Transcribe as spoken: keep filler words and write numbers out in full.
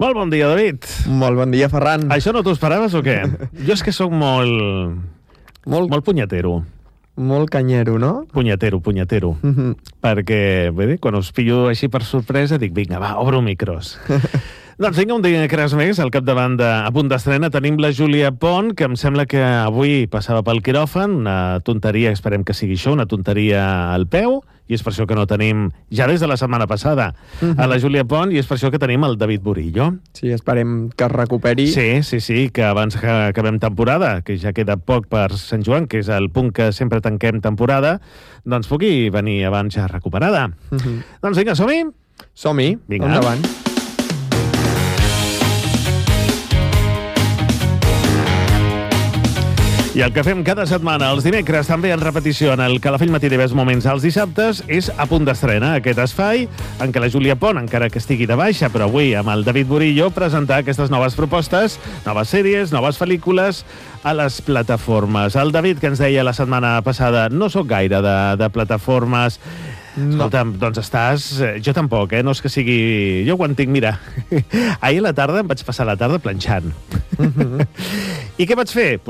Molt bon dia, David. Molt bon dia, Ferran. Això no t'ho esperaves o què? Jo és que sóc molt... Molt, Molt punyetero. molt canyero, no? Punyetero, punyetero. Mm -hmm. Perquè, bé, quan us pillo així per sorpresa, dic, vinga, va, obro micros. Doncs vinga, un dimecres més, al capdavant de A Punt d'Estrena tenim la Júlia Pont, que em sembla que avui passava pel quiròfan, una tonteria, esperem que sigui això, una tonteria al peu, i és per això que no tenim, ja des de la setmana passada, Mm-hmm. a la Júlia Pont, i és per això que tenim el David Burillo. Sí, esperem que es recuperi. Sí, sí, sí, que abans que acabem temporada, que ja queda poc per Sant Joan, que és el punt que sempre tanquem temporada, doncs pugui venir abans ja recuperada. Mm -hmm. Doncs vinga, som-hi? Som-hi, Vinga. endavant. I el que fem cada setmana, els dimecres, també en repetició en el Calafell Matí de Ves Moments als dissabtes, és A Punt d'Estrena, aquest espai en què la Júlia Pont, encara que estigui de baixa, però avui amb el David Burillo, presentar aquestes noves propostes, noves sèries, noves pel·lícules a les plataformes. El David, que ens deia la setmana passada, no sóc gaire de, de plataformes. No. Escolta'm, doncs estàs... Jo tampoc, eh? No és que sigui... Jo quan tinc... Mira, ahir a la tarda em vaig passar la tarda planxant. Mm -hmm. I què vaig fer?